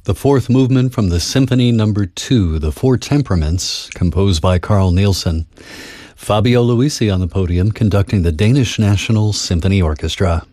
The fourth movement from the Symphony No. 2, The Four Temperaments, composed by Carl Nielsen. Fabio Luisi on the podium conducting the Danish National Symphony Orchestra.